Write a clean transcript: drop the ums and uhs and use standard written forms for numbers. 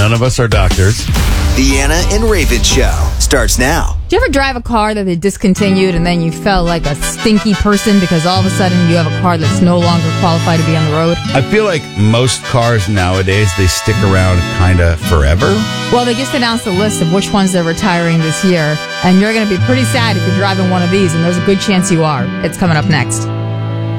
None of us are doctors. The Anna and Raven Show starts now. Do you ever drive a car that they discontinued and then you felt like a stinky person because all of a sudden you have a car that's no longer qualified to be on the road? I feel like most cars nowadays, they stick around kind of forever. Well, they just announced a list of which ones they're retiring this year, and you're going to be pretty sad if you're driving one of these, and there's a good chance you are. It's coming up next.